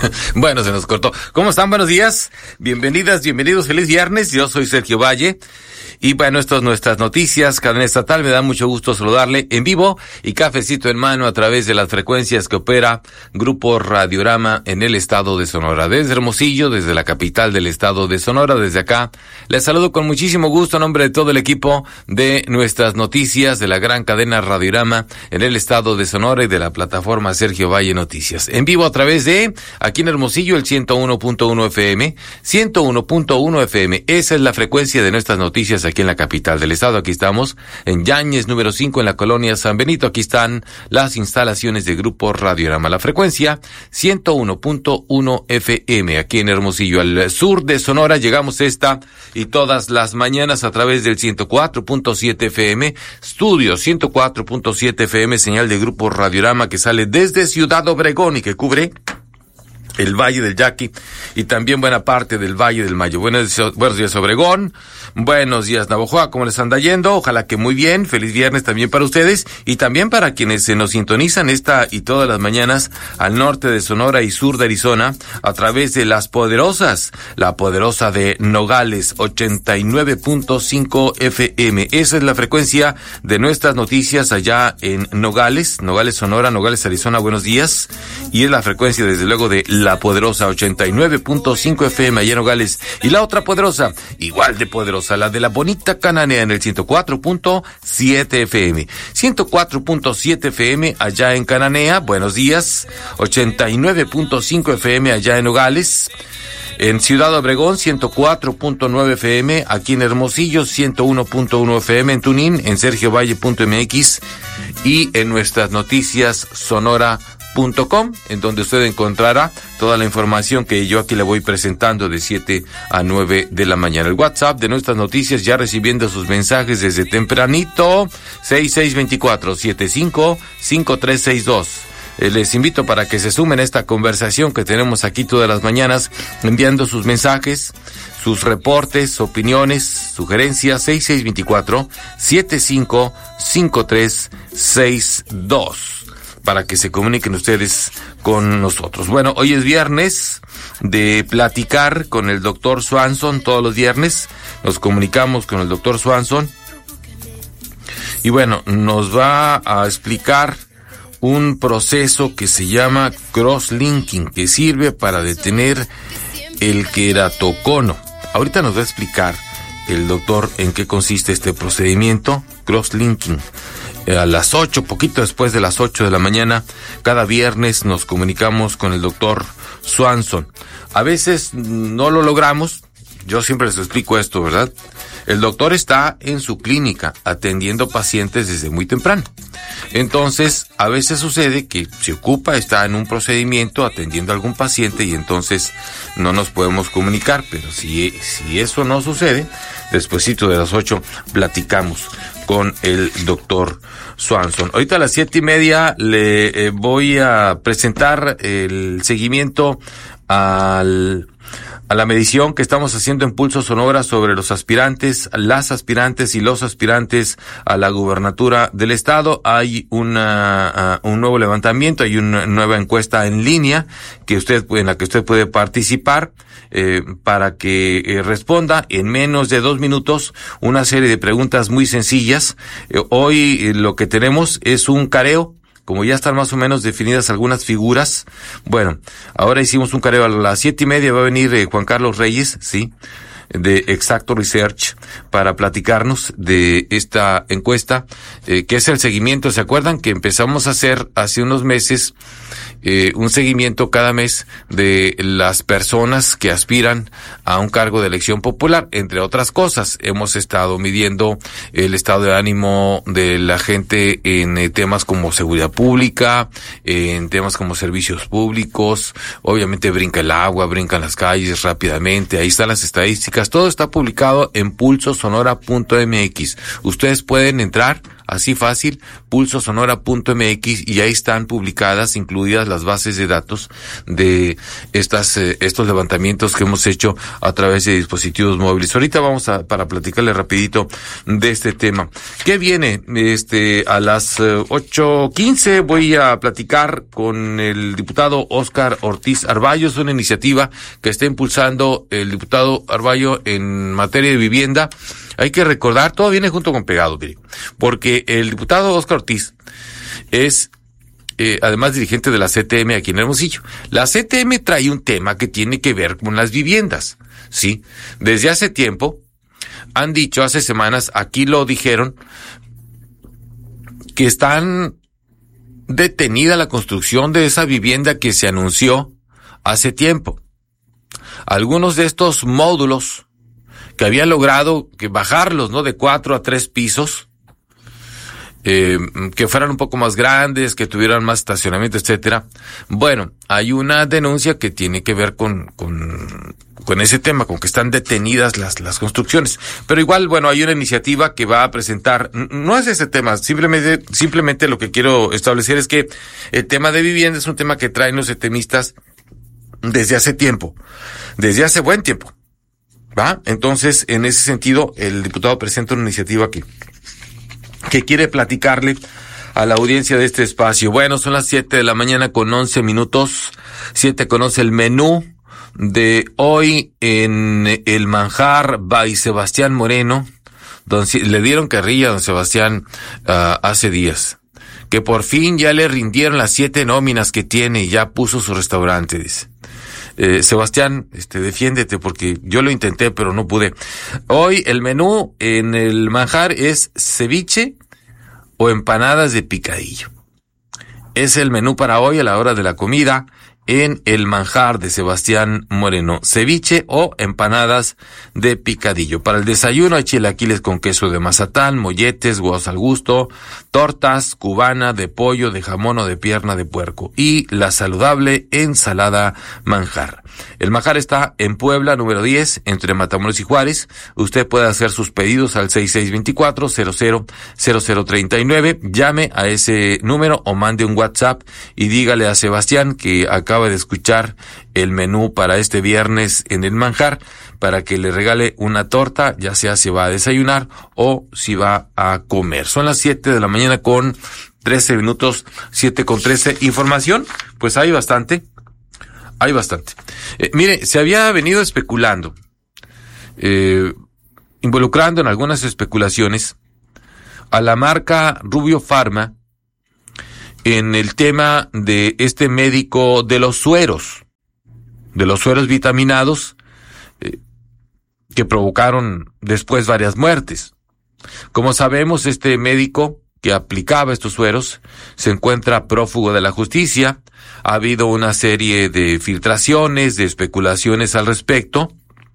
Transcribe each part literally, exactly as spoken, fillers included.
Bueno, se nos cortó. ¿Cómo están? Buenos días. Bienvenidas, bienvenidos. Feliz viernes. Yo soy Sergio Valle. Y bueno, estas nuestras noticias, cadena estatal, me da mucho gusto saludarle en vivo y cafecito en mano a través de las frecuencias que opera Grupo Radiorama en el estado de Sonora. Desde Hermosillo, desde la capital del estado de Sonora, desde acá, les saludo con muchísimo gusto a nombre de todo el equipo de nuestras noticias de la gran cadena Radiorama en el estado de Sonora y de la plataforma Sergio Valle Noticias. En vivo a través de, aquí en Hermosillo, el ciento uno punto uno F M, ciento uno punto uno F M. Esa es la frecuencia de nuestras noticias aquí en la capital del estado. Aquí estamos en Yáñez número cinco en la colonia San Benito. Aquí están las instalaciones de Grupo Radiorama. La frecuencia ciento uno punto uno F M aquí en Hermosillo. Al sur de Sonora llegamos esta y todas las mañanas a través del ciento cuatro punto siete F M. Estudio ciento cuatro punto siete F M, señal de Grupo Radiorama que sale desde Ciudad Obregón y que cubre el Valle del Yaqui y también buena parte del Valle del Mayo. Buenos, buenos días, Obregón. Buenos días, Navojoa. ¿Cómo les anda yendo? Ojalá que muy bien. Feliz viernes también para ustedes y también para quienes se nos sintonizan esta y todas las mañanas al norte de Sonora y sur de Arizona a través de las poderosas, la poderosa de Nogales ochenta y nueve punto cinco F M. Esa es la frecuencia de nuestras noticias allá en Nogales, Nogales, Sonora, Nogales, Arizona. Buenos días. Y es la frecuencia desde luego de la poderosa ochenta y nueve punto cinco F M allá en Nogales. Y la otra poderosa, igual de poderosa, la de la bonita Cananea en el ciento cuatro punto siete F M. ciento cuatro punto siete F M allá en Cananea. Buenos días. ochenta y nueve punto cinco F M allá en Nogales. En Ciudad Obregón, ciento cuatro punto nueve F M, aquí en Hermosillo, ciento uno punto uno F M, en Tunín, en sergio valle punto m x y en nuestras noticias sonora punto com, en donde usted encontrará toda la información que yo aquí le voy presentando de siete a nueve de la mañana. El WhatsApp de nuestras noticias ya recibiendo sus mensajes desde tempranito, seis seis dos cuatro, siete cinco, cinco tres seis dos. Les invito para que se sumen a esta conversación que tenemos aquí todas las mañanas, enviando sus mensajes, sus reportes, opiniones, sugerencias, seis seis dos cuatro, siete cinco, cinco tres seis dos, para que se comuniquen ustedes con nosotros. Bueno, hoy es viernes de platicar con el doctor Swanson. Todos los viernes nos comunicamos con el doctor Swanson y bueno, nos va a explicar un proceso que se llama cross-linking, que sirve para detener el queratocono. Ahorita nos va a explicar el doctor en qué consiste este procedimiento, cross-linking. A las ocho, poquito después de las ocho de la mañana, cada viernes nos comunicamos con el doctor Swanson. A veces no lo logramos, yo siempre les explico esto, ¿verdad? El doctor está en su clínica atendiendo pacientes desde muy temprano. Entonces, a veces sucede que se ocupa, está en un procedimiento atendiendo a algún paciente y entonces no nos podemos comunicar, pero si, si eso no sucede, despuesito de las ocho platicamos con el doctor Swanson. Ahorita a las siete y media le eh, voy a presentar el seguimiento al... a la medición que estamos haciendo en Pulso Sonora sobre los aspirantes, las aspirantes y los aspirantes a la gubernatura del estado. Hay una, uh, un nuevo levantamiento, hay una nueva encuesta en línea que usted, en la que usted puede participar, eh, para que eh, responda en menos de dos minutos una serie de preguntas muy sencillas. Eh, hoy eh, lo que tenemos es un careo. Como ya están más o menos definidas algunas figuras, bueno, ahora hicimos un careo a las siete y media, va a venir eh, Juan Carlos Reyes, sí, de Exacto Research, para platicarnos de esta encuesta, eh, que es el seguimiento. ¿Se acuerdan que empezamos a hacer hace unos meses eh, un seguimiento cada mes de las personas que aspiran a un cargo de elección popular? Entre otras cosas, hemos estado midiendo el estado de ánimo de la gente en eh, temas como seguridad pública, eh, en temas como servicios públicos. Obviamente brinca el agua, brincan las calles rápidamente, ahí están las estadísticas. Todo está publicado en pulso sonora punto m x. Ustedes pueden entrar así fácil, pulso sonora punto m x, y ahí están publicadas, incluidas las bases de datos de estas eh, estos levantamientos que hemos hecho a través de dispositivos móviles. Ahorita vamos a para platicarle rapidito de este tema. ¿Qué viene? Este a las eh, ocho quince voy a platicar con el diputado Óscar Ortiz Arballo. Es una iniciativa que está impulsando el diputado Arballo en materia de vivienda. Hay que recordar, todo viene junto con pegado, mire, porque el diputado Óscar Ortiz es eh, además dirigente de la C T M aquí en Hermosillo. La C T M trae un tema que tiene que ver con las viviendas, ¿sí? Desde hace tiempo han dicho, hace semanas, aquí lo dijeron, que están detenida la construcción de esa vivienda que se anunció hace tiempo. Algunos de estos módulos que habían logrado que bajarlos, ¿no?, de cuatro a tres pisos, eh, que fueran un poco más grandes, que tuvieran más estacionamiento, etcétera. Bueno, hay una denuncia que tiene que ver con, con, con ese tema, con que están detenidas las, las construcciones. Pero igual, bueno, hay una iniciativa que va a presentar, no es ese tema, simplemente, simplemente lo que quiero establecer es que el tema de vivienda es un tema que traen los setemistas desde hace tiempo, desde hace buen tiempo. ¿Va? Entonces, en ese sentido, el diputado presenta una iniciativa que, que quiere platicarle a la audiencia de este espacio. Bueno, son las siete de la mañana con once minutos. Siete conoce el menú de hoy en el Manjar by Sebastián Moreno. Don, le dieron carrilla a don Sebastián uh, hace días. Que por fin ya le rindieron las siete nóminas que tiene y ya puso su restaurante, dice. Eh, Sebastián, este, defiéndete porque yo lo intenté pero no pude. Hoy el menú en el Manjar es ceviche o empanadas de picadillo. Es el menú para hoy a la hora de la comida en el Manjar de Sebastián Moreno. Ceviche o empanadas de picadillo. Para el desayuno hay chilaquiles con queso de mazatán, molletes, huevos al gusto, tortas, cubana de pollo, de jamón o de pierna de puerco y la saludable ensalada Manjar. El Manjar está en Puebla, número diez, entre Matamoros y Juárez. Usted puede hacer sus pedidos al seis seis dos cuatro, cero cero cero cero tres nueve. Llame a ese número o mande un WhatsApp y dígale a Sebastián que acaba de escuchar el menú para este viernes en el Manjar para que le regale una torta, ya sea si va a desayunar o si va a comer. Son las siete de la mañana con trece minutos, siete con trece. Información, pues hay bastante. Hay bastante. Eh, mire, se había venido especulando, eh, involucrando en algunas especulaciones a la marca Rubio Pharma en el tema de este médico de los sueros, de los sueros vitaminados, eh, que provocaron después varias muertes. Como sabemos, este médico que aplicaba estos sueros se encuentra prófugo de la justicia. Ha habido una serie de filtraciones, de especulaciones al respecto.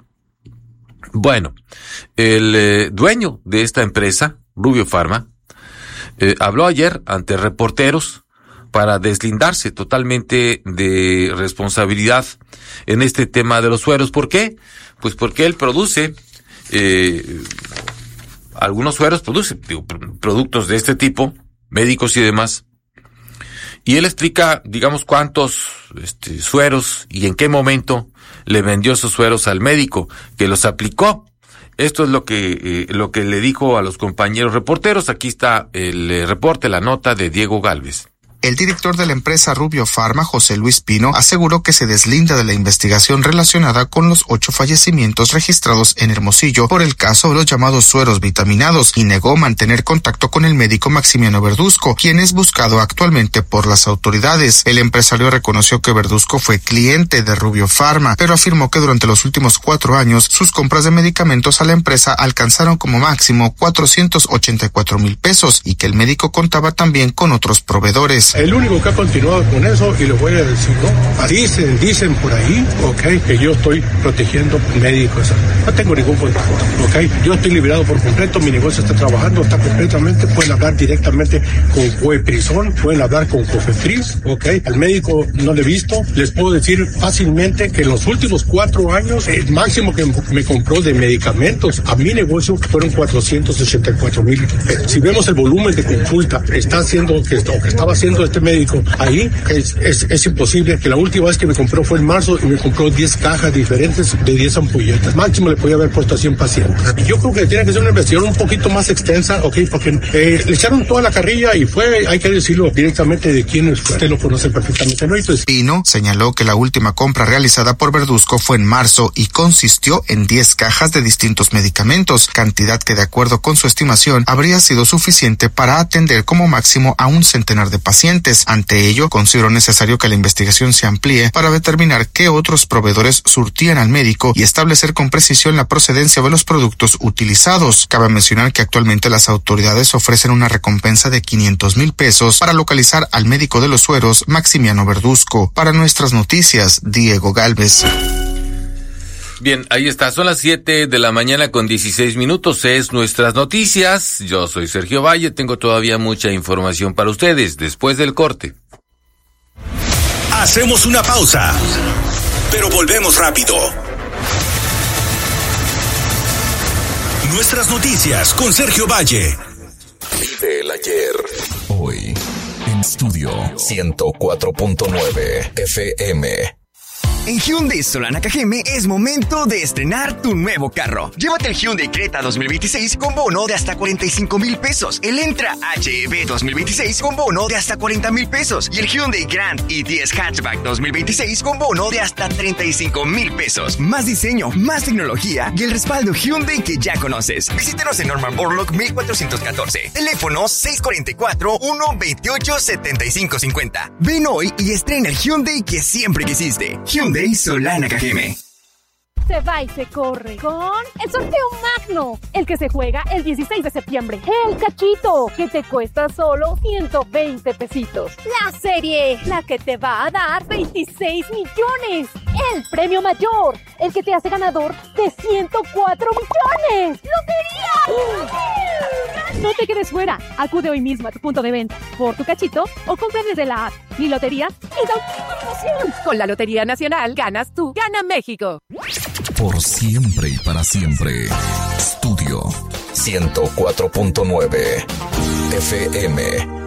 Bueno, el eh, dueño de esta empresa, Rubio Pharma, eh, habló ayer ante reporteros para deslindarse totalmente de responsabilidad en este tema de los sueros. ¿Por qué? Pues porque él produce, eh, algunos sueros produce digo, productos de este tipo, médicos y demás. Y él explica, digamos, cuántos este, sueros y en qué momento le vendió esos sueros al médico que los aplicó. Esto es lo que eh, lo que le dijo a los compañeros reporteros. Aquí está el eh, reporte, la nota de Diego Gálvez. El director de la empresa Rubio Pharma, José Luis Pino, aseguró que se deslinda de la investigación relacionada con los ocho fallecimientos registrados en Hermosillo por el caso de los llamados sueros vitaminados y negó mantener contacto con el médico Maximiano Verduzco, quien es buscado actualmente por las autoridades. El empresario reconoció que Verduzco fue cliente de Rubio Pharma, pero afirmó que durante los últimos cuatro años sus compras de medicamentos a la empresa alcanzaron como máximo cuatrocientos ochenta y cuatro mil pesos y que el médico contaba también con otros proveedores. el único que ha continuado con eso, y lo voy a decir, ¿no? Dicen, dicen por ahí, ok, que yo estoy protegiendo médicos. No tengo ningún contacto, ok. Yo estoy liberado por completo, mi negocio está trabajando, está completamente, pueden hablar directamente con Coeprisón, pueden hablar con Cofepris, ok. Al médico no le he visto, les puedo decir fácilmente que en los últimos cuatro años, el máximo que me compró de medicamentos a mi negocio fueron cuatrocientos ochenta y cuatro mil. Si vemos el volumen de consulta está haciendo, que, o que estaba haciendo este médico ahí, es, es, es imposible. Que la última vez que me compró fue en marzo y me compró diez cajas diferentes de diez ampolletas. Máximo le podía haber puesto a cien pacientes. Y yo creo que tiene que ser una investigación un poquito más extensa, ok, porque eh, le echaron toda la carrilla y fue, hay que decirlo directamente de quiénes fue. Usted lo conoce perfectamente, ¿no? Entonces, Pino señaló que la última compra realizada por Verduzco fue en marzo y consistió en diez cajas de distintos medicamentos, cantidad que de acuerdo con su estimación habría sido suficiente para atender como máximo a un centenar de pacientes. Ante ello, consideró necesario que la investigación se amplíe para determinar qué otros proveedores surtían al médico y establecer con precisión la procedencia de los productos utilizados. Cabe mencionar que actualmente las autoridades ofrecen una recompensa de quinientos mil pesos para localizar al médico de los sueros, Maximiano Verduzco. Para Nuestras Noticias, Diego Galvez. Bien, ahí está, son las siete de la mañana con dieciséis minutos, es Nuestras Noticias. Yo soy Sergio Valle, tengo todavía mucha información para ustedes después del corte. Hacemos una pausa, pero volvemos rápido. Nuestras Noticias con Sergio Valle. Vive el ayer. Hoy, en estudio ciento cuatro punto nueve F M. En Hyundai Solana Cajeme es momento de estrenar tu nuevo carro. Llévate el Hyundai Creta dos mil veintiséis con bono de hasta cuarenta y cinco mil pesos. El Entra H E V dos mil veintiséis con bono de hasta cuarenta mil pesos. Y el Hyundai Grand i diez Hatchback dos mil veintiséis con bono de hasta treinta y cinco mil pesos. Más diseño, más tecnología y el respaldo Hyundai que ya conoces. Visítanos en Norman Borlaug mil cuatrocientos catorce. Teléfono seis cuatro cuatro, uno dos ocho, siete cinco cinco cero. Ven hoy y estrena el Hyundai que siempre quisiste. Hyundai Solana Cajeme. Se va y se corre con el sorteo magno, el que se juega el dieciséis de septiembre. El cachito, que te cuesta solo ciento veinte pesitos. La serie, la que te va a dar veintiséis millones. El premio mayor, el que te hace ganador de ciento cuatro millones. ¡Lotería! No te quedes fuera. Acude hoy mismo a tu punto de venta por tu cachito o compra desde la app Mi Lotería y da una promoción. Con la Lotería Nacional ganas tú, gana México. Por siempre y para siempre. Estudio ciento cuatro punto nueve F M.